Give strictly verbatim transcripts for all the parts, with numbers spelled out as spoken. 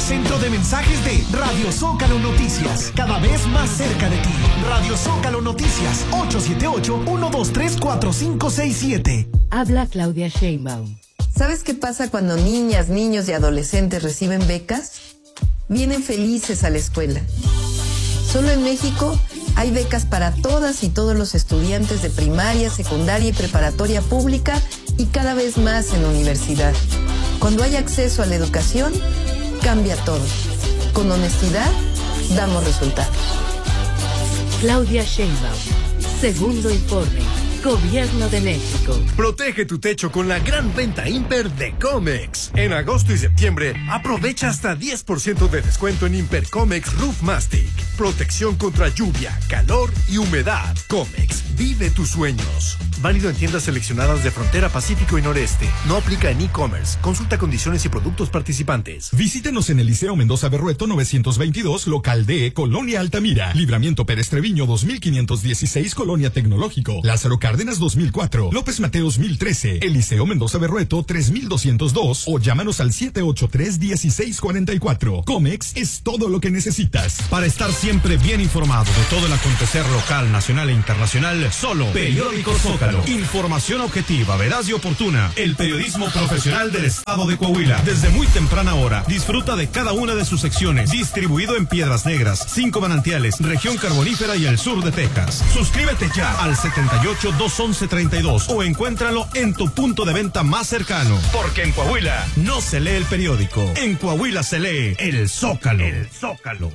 centro de mensajes de Radio Zócalo Noticias, cada vez más cerca de ti. Radio Zócalo Noticias, ocho siete ocho, uno dos tres, cuatro cinco seis siete. Habla Claudia Sheinbaum. ¿Sabes qué pasa cuando niñas, niños y adolescentes reciben becas? Vienen felices a la escuela. Solo en México hay becas para todas y todos los estudiantes de primaria, secundaria y preparatoria pública y cada vez más en universidad. Cuando hay acceso a la educación, cambia todo. Con honestidad, damos resultados. Claudia Sheinbaum, segundo informe. Gobierno de México. Protege tu techo con la gran venta Imper de Comex. En agosto y septiembre, aprovecha hasta diez por ciento de descuento en Imper Comex Roof Mastic. Protección contra lluvia, calor y humedad. Comex, vive tus sueños. Válido en tiendas seleccionadas de Frontera Pacífico y Noreste. No aplica en e-commerce. Consulta condiciones y productos participantes. Visítenos en el Liceo Mendoza Berrueto novecientos veintidós, local D, Colonia Altamira. Libramiento Pérez Treviño dos mil quinientos dieciséis, Colonia Tecnológico. Lázaro Cárdenas dos mil cuatro, López Mateos mil trece, Eliseo Mendoza Berrueto tres mil doscientos dos o llámanos al siete ocho tres, uno seis cuatro cuatro. Comex es todo lo que necesitas. Para estar siempre bien informado de todo el acontecer local, nacional e internacional, solo Periódico Zócalo. Información objetiva, veraz y oportuna. El periodismo profesional del estado de Coahuila. Desde muy temprana hora, disfruta de cada una de sus secciones. Distribuido en Piedras Negras, Cinco Manantiales, Región Carbonífera y el sur de Texas. Suscríbete ya al setenta y ocho, dos once, treinta y dos o encuéntralo en tu punto de venta más cercano. Porque en Coahuila no se lee el periódico. En Coahuila se lee el Zócalo. El Zócalo.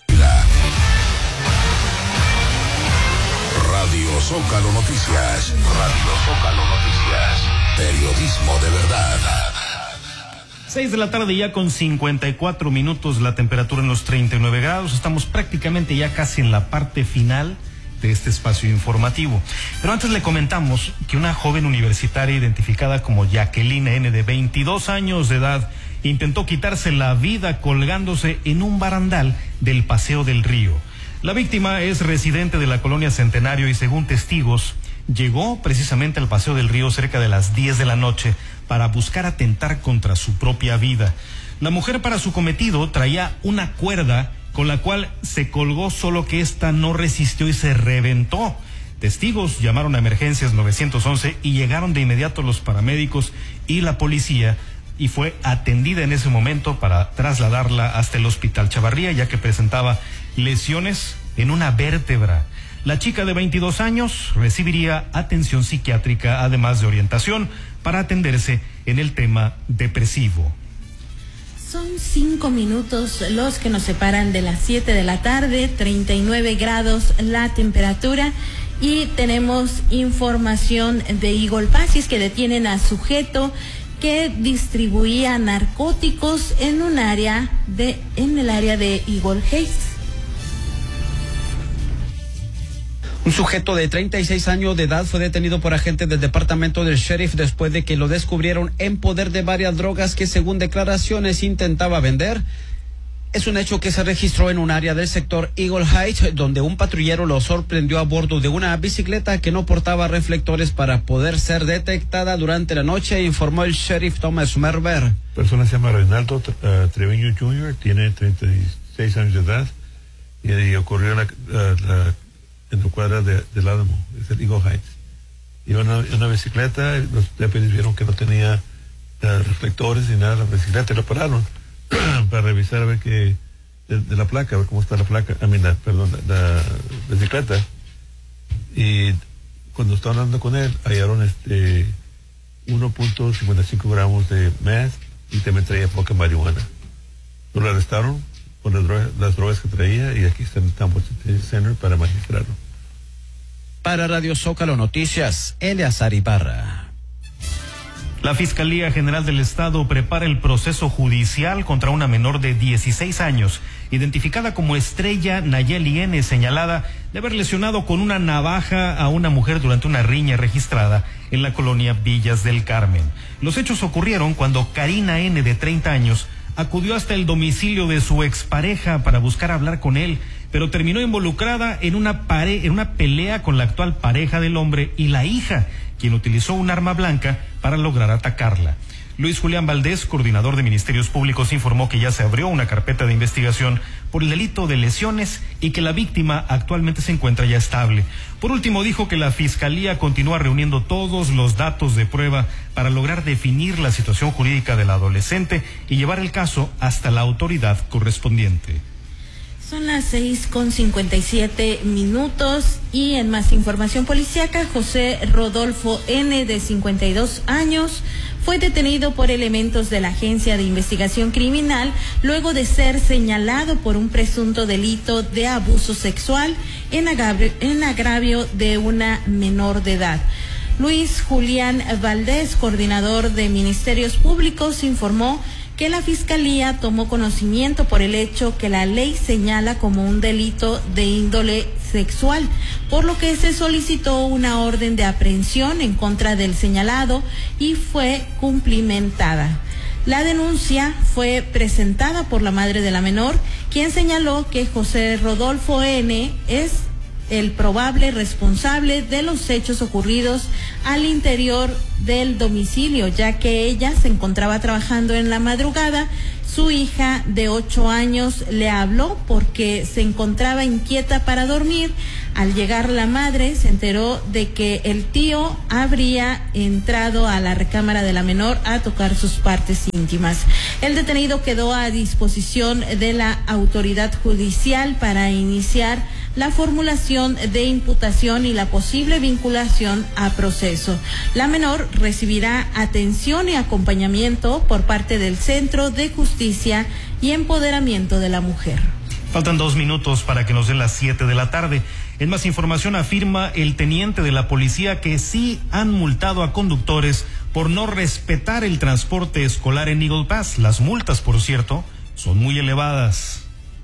Radio Zócalo Noticias. Radio Zócalo Noticias. Periodismo de verdad. Seis de la tarde ya con cincuenta y cuatro minutos, la temperatura en los treinta y nueve grados. Estamos prácticamente ya casi en la parte final de este espacio informativo. Pero antes le comentamos que una joven universitaria identificada como Jacqueline N, de veintidós años de edad, intentó quitarse la vida colgándose en un barandal del Paseo del Río. La víctima es residente de la colonia Centenario y, según testigos, llegó precisamente al Paseo del Río cerca de las diez de la noche para buscar atentar contra su propia vida. La mujer, para su cometido, traía una cuerda con la cual se colgó, solo que esta no resistió y se reventó. Testigos llamaron a emergencias nueve once y llegaron de inmediato los paramédicos y la policía, y fue atendida en ese momento para trasladarla hasta el Hospital Chavarría, ya que presentaba lesiones en una vértebra. La chica de veintidós años recibiría atención psiquiátrica, además de orientación para atenderse en el tema depresivo. Son cinco minutos los que nos separan de las siete de la tarde, treinta y nueve grados la temperatura, y tenemos información de Eagle Pass, que detienen a sujeto que distribuía narcóticos en un área de, en el área de Eagle Heights. Un sujeto de treinta y seis años de edad fue detenido por agentes del departamento del sheriff después de que lo descubrieron en poder de varias drogas que, según declaraciones, intentaba vender. Es un hecho que se registró en un área del sector Eagle Heights, donde un patrullero lo sorprendió a bordo de una bicicleta que no portaba reflectores para poder ser detectada durante la noche, informó el sheriff Thomas Merber. La persona se llama Reinaldo uh, Treviño junior, tiene treinta y seis años de edad y, y ocurrió en la, uh, la, en la cuadra de, del Álamo, es el Eagle Heights. Iba en una, una bicicleta, los deputies vieron que no tenía uh, reflectores ni nada, la bicicleta, y lo pararon para revisar a ver que de, de la placa, a ver cómo está la placa, a mí la, perdón, la, la bicicleta. Y cuando estaban hablando con él, hallaron este uno punto cincuenta y cinco gramos de meth y también traía poca marihuana. Lo arrestaron por las drogas, las drogas que traía, y aquí está en el Tampa Center para magistrarlo. Para Radio Zócalo Noticias, Eleazar Ibarra. La Fiscalía General del Estado prepara el proceso judicial contra una menor de dieciséis años, identificada como Estrella Nayeli N., señalada de haber lesionado con una navaja a una mujer durante una riña registrada en la colonia Villas del Carmen. Los hechos ocurrieron cuando Karina N., de treinta años, acudió hasta el domicilio de su expareja para buscar hablar con él, pero terminó involucrada en una, pare- en una pelea con la actual pareja del hombre y la hija, quien utilizó un arma blanca para lograr atacarla. Luis Julián Valdés, coordinador de Ministerios Públicos, informó que ya se abrió una carpeta de investigación por el delito de lesiones y que la víctima actualmente se encuentra ya estable. Por último, dijo que la Fiscalía continúa reuniendo todos los datos de prueba para lograr definir la situación jurídica del adolescente y llevar el caso hasta la autoridad correspondiente. Son las seis con cincuenta y siete minutos y en más información policíaca, José Rodolfo N., de cincuenta y dos años, fue detenido por elementos de la Agencia de Investigación Criminal luego de ser señalado por un presunto delito de abuso sexual en agravio, en agravio de una menor de edad. Luis Julián Valdés, coordinador de Ministerios Públicos, informó que la Fiscalía tomó conocimiento por el hecho que la ley señala como un delito de índole sexual, por lo que se solicitó una orden de aprehensión en contra del señalado y fue cumplimentada. La denuncia fue presentada por la madre de la menor, quien señaló que José Rodolfo N. es el probable responsable de los hechos ocurridos al interior del domicilio, ya que ella se encontraba trabajando en la madrugada. Su hija de ocho años le habló porque se encontraba inquieta para dormir. Al llegar la madre se enteró de que el tío habría entrado a la recámara de la menor a tocar sus partes íntimas. El detenido quedó a disposición de la autoridad judicial para iniciar la formulación de imputación y la posible vinculación a proceso. La menor recibirá atención y acompañamiento por parte del Centro de Justicia y Empoderamiento de la Mujer. Faltan dos minutos para que nos den las siete de la tarde. En más información, afirma el teniente de la policía que sí han multado a conductores por no respetar el transporte escolar en Eagle Pass. Las multas, por cierto, son muy elevadas.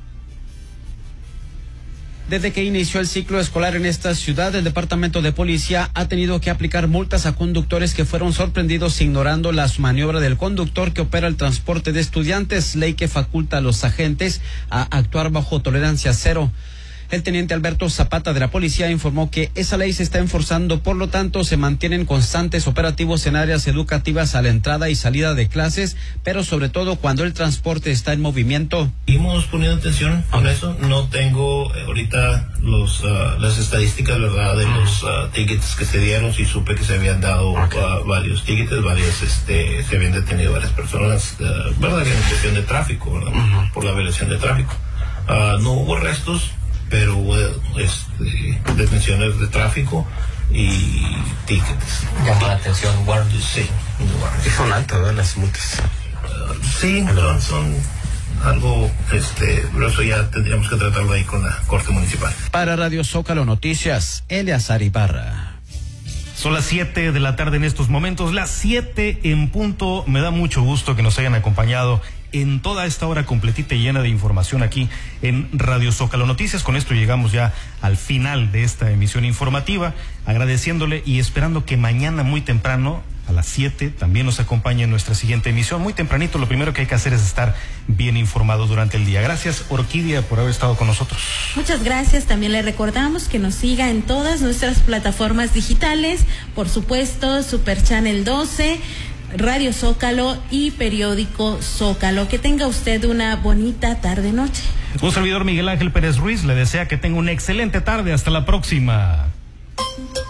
Desde que inició el ciclo escolar en esta ciudad, el Departamento de Policía ha tenido que aplicar multas a conductores que fueron sorprendidos ignorando las maniobras del conductor que opera el transporte de estudiantes, ley que faculta a los agentes a actuar bajo tolerancia cero. El teniente Alberto Zapata de la policía informó que esa ley se está enforzando, por lo tanto se mantienen constantes operativos en áreas educativas a la entrada y salida de clases, pero sobre todo cuando el transporte está en movimiento. Seguimos poniendo atención con eso. No tengo ahorita los uh, las estadísticas, verdad, de los uh, tickets que se dieron. Sí supe que se habían dado uh, varios tickets, varios, este, se habían detenido varias personas, uh, verdad, en cuestión de tráfico, ¿verdad? Uh-huh. Por la violación de tráfico. Uh, no hubo arrestos, pero hubo este, detenciones de tráfico y tickets. Llama la atención, guardias. Sí, guardias. Son altas, ¿verdad? Las multas. Uh, sí, pero son algo, este, pero eso ya tendríamos que tratarlo ahí con la Corte Municipal. Para Radio Zócalo Noticias, Eleazar Ibarra. Son las siete de la tarde en estos momentos, las siete en punto. Me da mucho gusto que nos hayan acompañado en toda esta hora completita y llena de información aquí en Radio Zócalo Noticias. Con esto llegamos ya al final de esta emisión informativa, agradeciéndole y esperando que mañana muy temprano, a las siete, también nos acompañe en nuestra siguiente emisión. Muy tempranito, lo primero que hay que hacer es estar bien informados durante el día. Gracias, Orquídea, por haber estado con nosotros. Muchas gracias. También le recordamos que nos siga en todas nuestras plataformas digitales, por supuesto, Super Channel doce, Radio Zócalo y Periódico Zócalo. Que tenga usted una bonita tarde-noche. Un servidor, Miguel Ángel Pérez Ruiz, le desea que tenga una excelente tarde. Hasta la próxima.